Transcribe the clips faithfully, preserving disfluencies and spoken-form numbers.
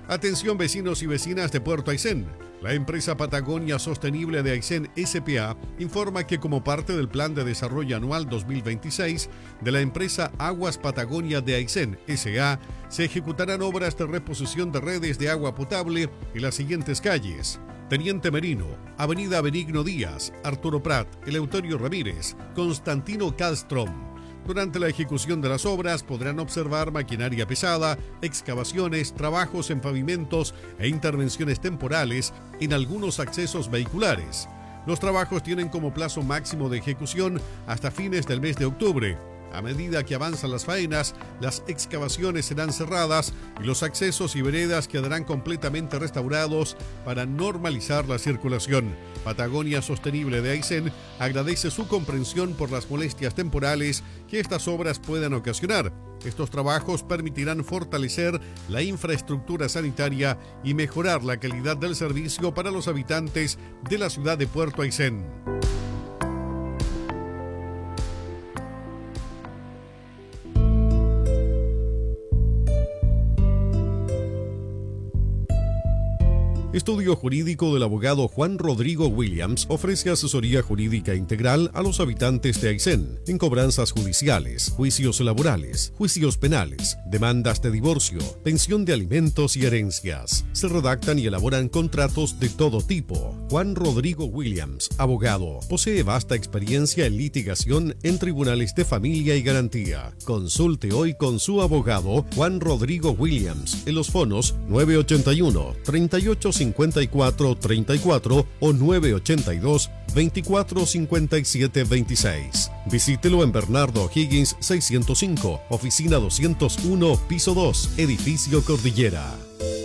Atención vecinos y vecinas de Puerto Aysén. La empresa Patagonia Sostenible de Aysén S P A informa que como parte del Plan de Desarrollo Anual dos mil veintiséis de la empresa Aguas Patagonia de Aysén S A se ejecutarán obras de reposición de redes de agua potable en las siguientes calles: Teniente Merino, Avenida Benigno Díaz, Arturo Prat, Eleuterio Ramírez, Constantino Castrom. Durante la ejecución de las obras podrán observar maquinaria pesada, excavaciones, trabajos en pavimentos e intervenciones temporales en algunos accesos vehiculares. Los trabajos tienen como plazo máximo de ejecución hasta fines del mes de octubre. A medida que avanzan las faenas, las excavaciones serán cerradas y los accesos y veredas quedarán completamente restaurados para normalizar la circulación. Patagonia Sostenible de Aysén agradece su comprensión por las molestias temporales que estas obras puedan ocasionar. Estos trabajos permitirán fortalecer la infraestructura sanitaria y mejorar la calidad del servicio para los habitantes de la ciudad de Puerto Aysén. Estudio Jurídico del abogado Juan Rodrigo Williams ofrece asesoría jurídica integral a los habitantes de Aysén en cobranzas judiciales, juicios laborales, juicios penales, demandas de divorcio, pensión de alimentos y herencias. Se redactan y elaboran contratos de todo tipo. Juan Rodrigo Williams, abogado, posee vasta experiencia en litigación en tribunales de familia y garantía. Consulte hoy con su abogado Juan Rodrigo Williams en los fonos nueve ochenta y uno, treinta y ocho cincuenta y cuatro treinta y cuatro o nueve ochenta y dos, veinticuatro cincuenta y siete veintiséis. Visítelo en Bernardo Higgins seiscientos cinco, oficina doscientos uno, piso dos, edificio Cordillera.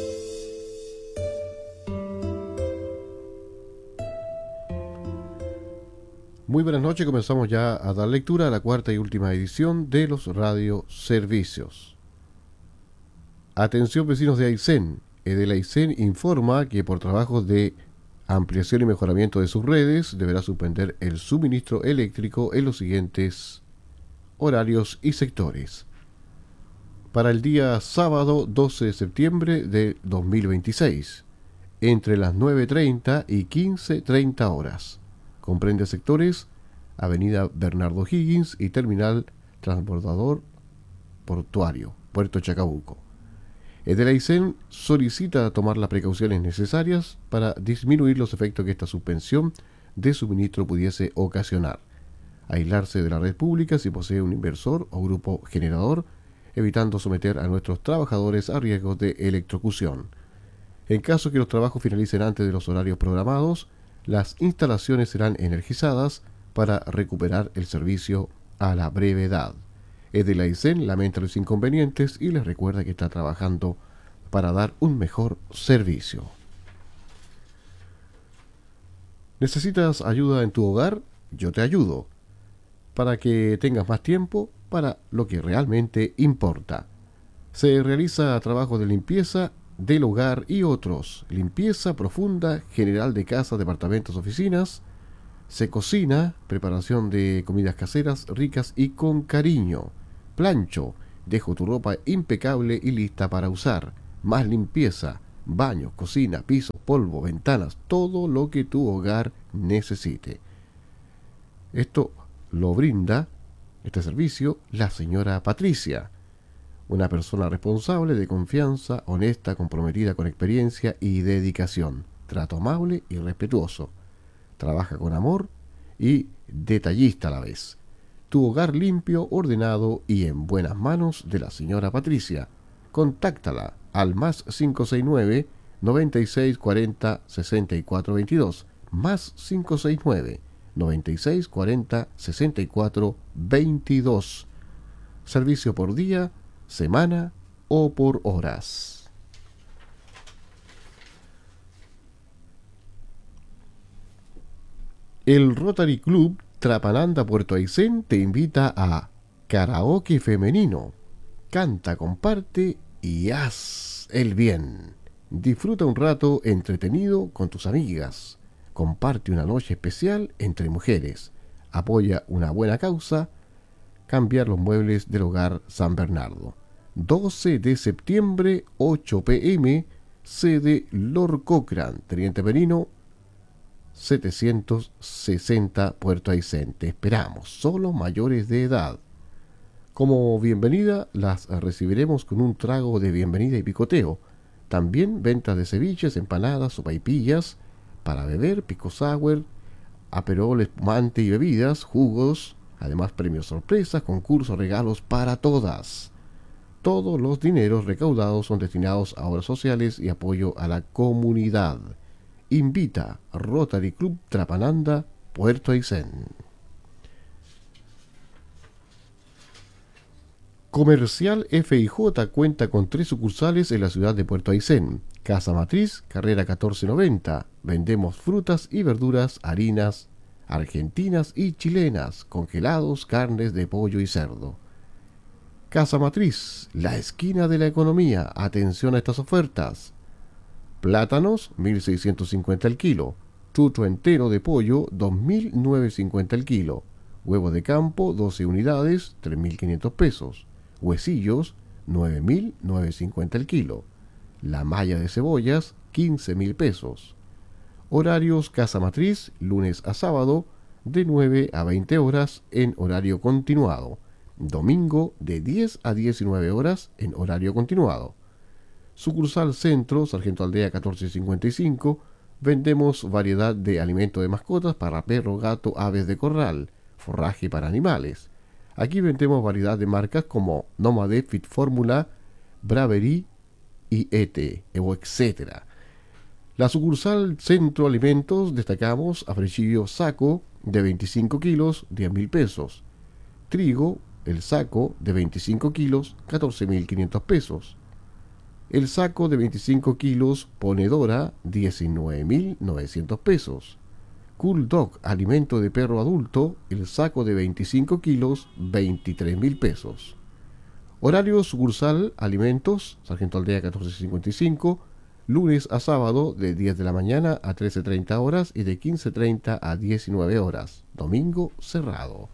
Muy buenas noches, comenzamos ya a dar lectura a la cuarta y última edición de los radioservicios. Atención vecinos de Aysén. Edel Aysén informa que por trabajos de ampliación y mejoramiento de sus redes deberá suspender el suministro eléctrico en los siguientes horarios y sectores. Para el día sábado doce de septiembre de dos mil veintiséis, entre las nueve treinta y quince treinta horas. Comprende sectores Avenida Bernardo Higgins y Terminal Transbordador Portuario, Puerto Chacabuco. Edel Aysén solicita tomar las precauciones necesarias para disminuir los efectos que esta suspensión de suministro pudiese ocasionar. Aislarse de la red pública si posee un inversor o grupo generador, evitando someter a nuestros trabajadores a riesgos de electrocución. En caso que los trabajos finalicen antes de los horarios programados, las instalaciones serán energizadas para recuperar el servicio a la brevedad. Edel Aysén lamenta los inconvenientes y les recuerda que está trabajando para dar un mejor servicio. ¿Necesitas ayuda en tu hogar? Yo te ayudo, para que tengas más tiempo para lo que realmente importa. Se realiza trabajo de limpieza del hogar y otros, limpieza profunda general de casas, departamentos, oficinas. Se cocina, preparación de comidas caseras ricas y con cariño. Plancho, dejo tu ropa impecable y lista para usar. Más limpieza, baños, cocina, pisos, polvo, ventanas, todo lo que tu hogar necesite. Esto lo brinda, este servicio, la señora Patricia, una persona responsable, de confianza, honesta, comprometida con experiencia y dedicación, trato amable y respetuoso. Trabaja con amor y detallista a la vez. Tu hogar limpio, ordenado y en buenas manos de la señora Patricia. Contáctala al más cinco seis nueve, noventa y seis cuarenta, sesenta y cuatro veintidós, más cinco seis nueve, noventa y seis cuarenta, sesenta y cuatro veintidós. Servicio por día, semana o por horas. El Rotary Club Trapananda Puerto Aysén te invita a karaoke femenino. Canta, comparte y haz el bien. Disfruta un rato entretenido con tus amigas. Comparte una noche especial entre mujeres. Apoya una buena causa. Cambiar los muebles del hogar San Bernardo. doce de septiembre, ocho pe eme, sede Lord Cochrane, Teniente Merino, setecientos sesenta, Puerto Aysén. Te esperamos, solo mayores de edad. Como bienvenida, las recibiremos con un trago de bienvenida y picoteo. También ventas de ceviches, empanadas, sopaipillas, para beber, pico sour, aperol, espumante y bebidas, jugos, además premios sorpresas, concursos, regalos para todas. Todos los dineros recaudados son destinados a obras sociales y apoyo a la comunidad. Invita Rotary Club Trapananda, Puerto Aysén. Comercial F I J cuenta con tres sucursales en la ciudad de Puerto Aysén. Casa Matriz, carrera catorce noventa. Vendemos frutas y verduras, harinas argentinas y chilenas, congelados, carnes de pollo y cerdo. Casa Matriz, la esquina de la economía. Atención a estas ofertas. Plátanos, mil seiscientos cincuenta el kilo. Chucho entero de pollo, dos mil novecientos cincuenta el kilo. Huevo de campo, doce unidades, tres mil quinientos pesos. Huesillos, nueve mil novecientos cincuenta el kilo. La malla de cebollas, quince mil pesos. Horarios Casa Matriz, lunes a sábado, de nueve a veinte horas en horario continuado. Domingo, de diez a diecinueve horas en horario continuado. Sucursal Centro, Sargento Aldea catorce cincuenta y cinco, vendemos variedad de alimento de mascotas para perro, gato, aves de corral, forraje para animales. Aquí vendemos variedad de marcas como Nómade, Fit Fórmula, Bravery y E T, etcétera. La sucursal Centro Alimentos destacamos africhillo saco de veinticinco kilos, diez mil pesos. Trigo, el saco de veinticinco kilos, catorce mil quinientos pesos. El saco de veinticinco kilos ponedora, diecinueve mil novecientos pesos. Cool Dog, alimento de perro adulto, el saco de veinticinco kilos, veintitrés mil pesos. Horario sucursal alimentos, Sargento Aldea catorce cincuenta y cinco, lunes a sábado de diez de la mañana a trece treinta horas y de quince treinta a diecinueve horas. Domingo cerrado.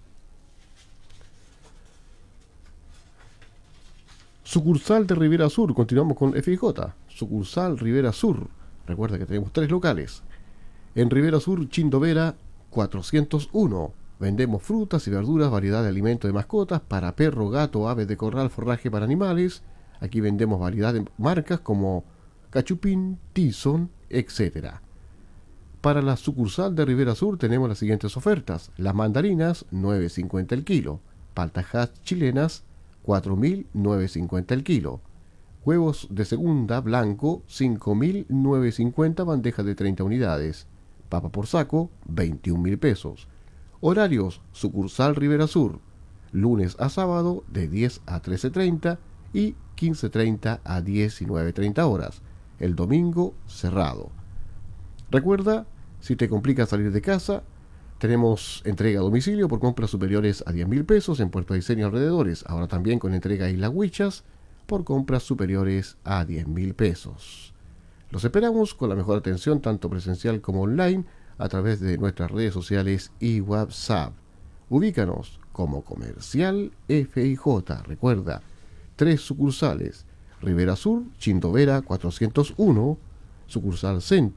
Sucursal de Rivera Sur, continuamos con F I J. Sucursal Rivera Sur. Recuerda que tenemos tres locales. En Rivera Sur, Chindovera cuatrocientos uno. Vendemos frutas y verduras, variedad de alimentos de mascotas para perro, gato, aves de corral, forraje para animales. Aquí vendemos variedad de marcas como Cachupín, Tison, etcétera. Para la sucursal de Rivera Sur tenemos las siguientes ofertas. Las mandarinas, nueve cincuenta el kilo. Paltajas chilenas, cuatro mil novecientos cincuenta el kilo. Huevos de segunda blanco, cinco mil novecientos cincuenta, bandeja de treinta unidades. Papa por saco, veintiún mil pesos. Horarios, sucursal Rivera Sur, lunes a sábado de diez a trece treinta y quince treinta a diecinueve treinta horas. El domingo cerrado. Recuerda, si te complica salir de casa, tenemos entrega a domicilio por compras superiores a diez mil pesos en Puerto Aysén y alrededores. Ahora también con entrega a Islas Huichas por compras superiores a diez mil pesos. Los esperamos con la mejor atención tanto presencial como online a través de nuestras redes sociales y WhatsApp. Ubícanos como Comercial F I J. Recuerda, tres sucursales. Rivera Sur, Chindovera cuatrocientos uno, sucursal Centro.